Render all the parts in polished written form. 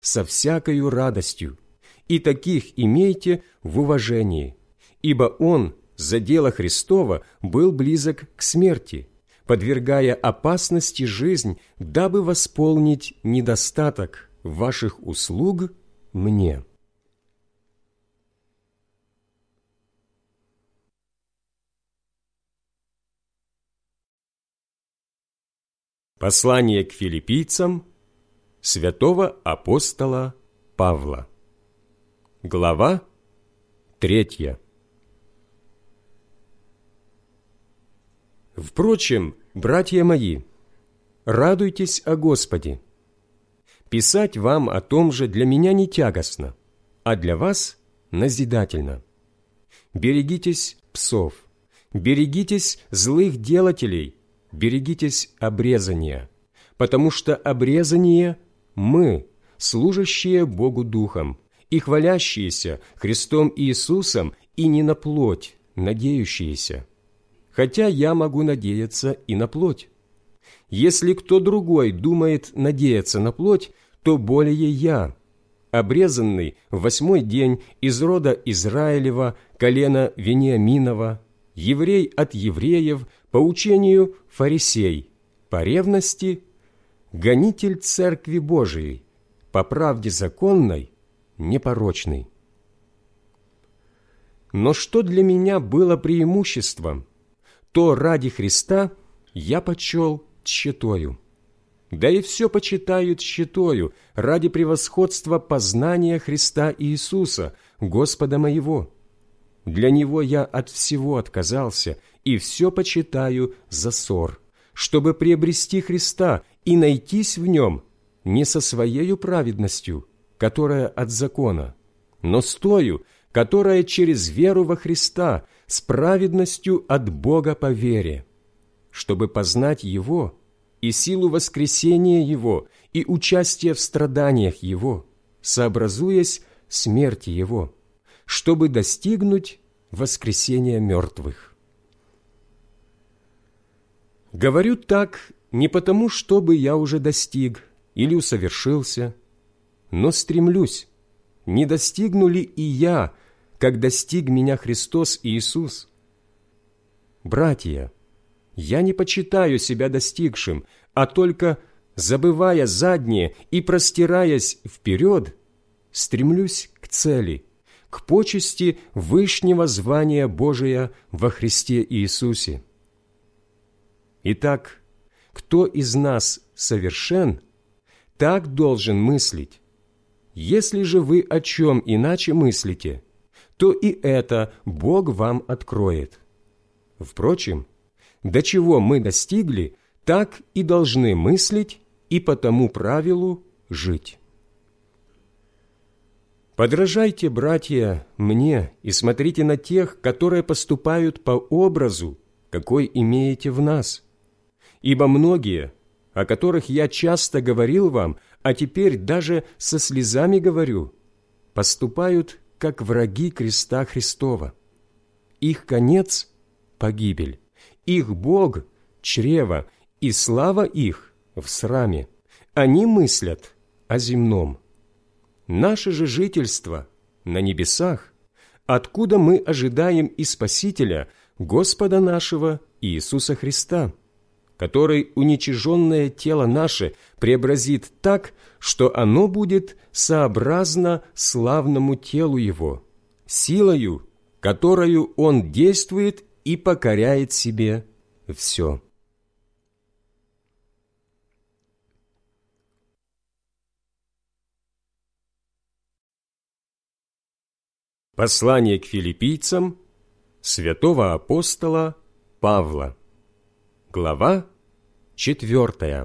со всякою радостью, и таких имейте в уважении, ибо он за дело Христова был близок к смерти, подвергая опасности жизнь, дабы восполнить недостаток ваших услуг мне». Послание к филиппийцам святого апостола Павла. Глава 3. Впрочем, братья мои, радуйтесь о Господе. Писать вам о том же для меня не тягостно, а для вас назидательно. Берегитесь псов, берегитесь злых делателей, берегитесь обрезания, потому что обрезание мы, служащие Богу Духом и хвалящиеся Христом Иисусом, и не на плоть, надеющиеся. Хотя я могу надеяться и на плоть. Если кто другой думает надеяться на плоть, то более я, обрезанный в 8-й день из рода Израилева, колена Вениаминова, еврей от евреев, по учению фарисей, по ревности гонитель Церкви Божией, по правде законной, непорочный. Но что для меня было преимуществом, то ради Христа я почел тщетою. Да и все почитаю тщетою ради превосходства познания Христа Иисуса, Господа моего. Для Него я от всего отказался и все почитаю за ссор, чтобы приобрести Христа и найтись в Нем не со Своею праведностью, которая от закона, но с тою, которая через веру во Христа, с праведностью от Бога по вере, чтобы познать Его и силу воскресения Его и участие в страданиях Его, сообразуясь смерти Его, чтобы достигнуть воскресения мертвых. Говорю так не потому, чтобы я уже достиг или усовершился, но стремлюсь, не достигну ли и я, как достиг меня Христос Иисус. Братья, я не почитаю себя достигшим, а только, забывая заднее и простираясь вперед, стремлюсь к цели, к почести вышнего звания Божия во Христе Иисусе. Итак, кто из нас совершен, так должен мыслить. Если же вы о чем иначе мыслите, то и это Бог вам откроет. Впрочем, до чего мы достигли, так и должны мыслить и по тому правилу жить. Подражайте, братья, мне и смотрите на тех, которые поступают по образу, какой имеете в нас. Ибо многие, о которых я часто говорил вам, а теперь даже со слезами говорю, поступают как враги креста Христова. Их конец – погибель, их Бог – чрево, и слава их в сраме. Они мыслят о земном. Наше же жительство на небесах, откуда мы ожидаем и Спасителя, Господа нашего Иисуса Христа, который уничиженное тело наше преобразит так, что оно будет сообразно славному телу Его, силою, которою Он действует и покоряет себе все. Послание к филиппийцам святого апостола Павла. Глава 4.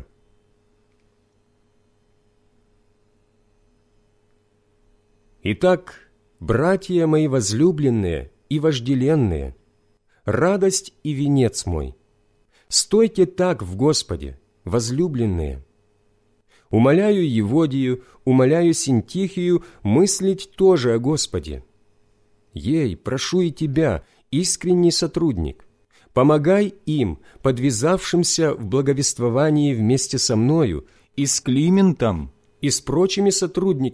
Итак, братья мои возлюбленные и вожделенные, радость и венец мой, стойте так в Господе, возлюбленные. Умоляю Еводию, умоляю Синтихию мыслить тоже о Господе. Ей, прошу и тебя, искренний сотрудник, помогай им, подвязавшимся в благовествовании вместе со мною, и с Климентом, и с прочими сотрудниками